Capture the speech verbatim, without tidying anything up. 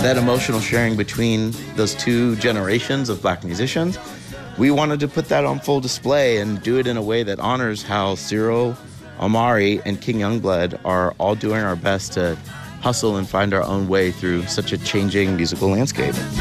that emotional sharing between those two generations of Black musicians, we wanted to put that on full display and do it in a way that honors how Cyril, Omari, and King Youngblood are all doing our best to hustle and find our own way through such a changing musical landscape.